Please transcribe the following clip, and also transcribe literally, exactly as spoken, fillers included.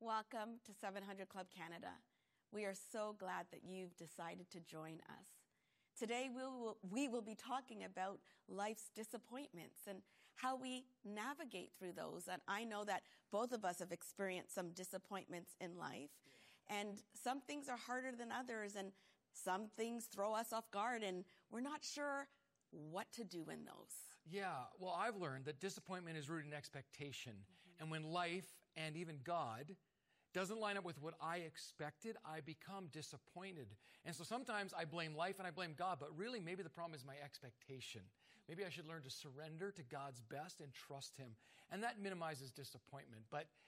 Welcome to seven hundred Club Canada. We are so glad that you've decided to join us. Today we will, we will be talking about life's disappointments and how we navigate through those. And I know that both of us have experienced some disappointments in life. And some things are harder than others, and some things throw us off guard, and we're not sure what to do in those. Yeah, well, I've learned that disappointment is rooted in expectation. Mm-hmm. And when life and even God doesn't line up with what I expected, I become disappointed. And so sometimes I blame life and I blame God, but really maybe the problem is my expectation. Maybe I should learn to surrender to God's best and trust Him. And that minimizes disappointment. But